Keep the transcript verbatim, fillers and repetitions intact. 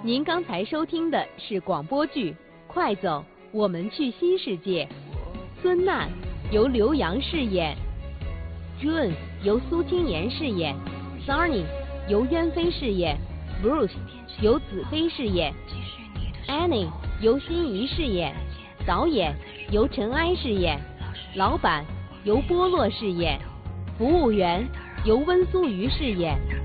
您刚才收听的是广播剧《快走，我们去新世界》。孙娜由刘洋饰演 ，June 由苏青妍饰演 ，Sunny 由渊飞饰演 ，Bruce 由子飞饰演 ，Annie 由心怡饰演，导演由陈哀饰演，老板由波洛饰演，服务员由温苏瑜饰演。